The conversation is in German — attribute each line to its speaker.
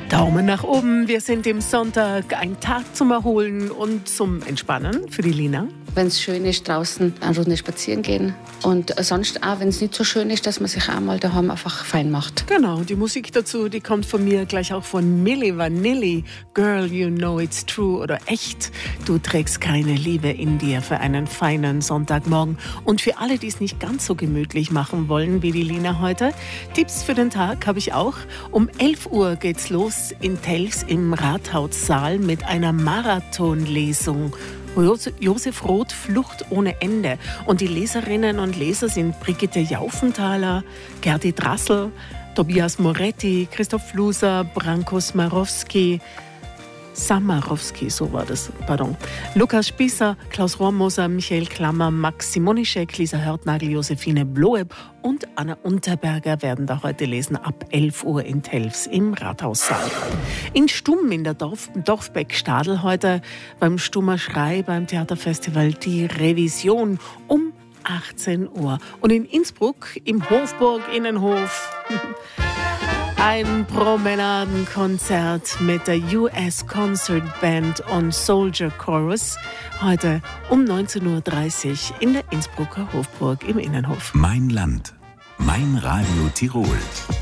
Speaker 1: Daumen nach oben, wir sind im Sonntag, ein Tag zum Erholen und zum Entspannen für die Lina.
Speaker 2: Wenn es schön ist, draußen eine Runde spazieren gehen. Und sonst auch, wenn es nicht so schön ist, dass man sich auch mal daheim einfach fein macht.
Speaker 1: Genau, die Musik dazu, die kommt von mir, gleich auch von Milli Vanilli. Girl, you know it's true oder echt. Du trägst keine Liebe in dir für einen feinen Sonntagmorgen. Und für alle, die es nicht ganz so gemütlich machen wollen wie die Lina heute, Tipps für den Tag habe ich auch. Um 11 Uhr geht's los in Telfs im Rathaussaal mit einer Marathonlesung. Josef Roth, Flucht ohne Ende. Und die Leserinnen und Leser sind Brigitte Jaufenthaler, Gerdi Drassel, Tobias Moretti, Christoph Fluser, Branko Samarowski, so war das, Lukas Spießer, Klaus Rohrmoser, Michael Klammer, Max Simonischek, Lisa Hörtnagel, Josephine Bloeb und Anna Unterberger werden da heute lesen ab 11 Uhr in Telfs im Rathaussaal. In Stumm in der Dorfbeck-Stadel heute beim Stummer Schrei beim Theaterfestival die Revision um 18 Uhr. Und in Innsbruck im Hofburg Innenhof ein Promenadenkonzert mit der US Concert Band und Soldier Chorus. Heute um 19.30 Uhr in der Innsbrucker Hofburg im Innenhof.
Speaker 3: Mein Land, mein Radio Tirol.